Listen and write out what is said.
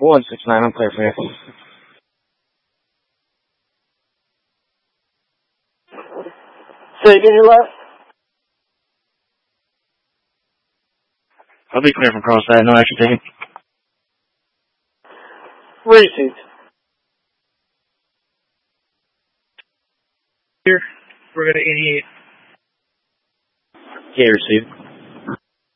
169, I'm clear for you. Say again your last? I'll be clear from cross-side, no action taken. Received. Here, we're going to 88. Okay, received.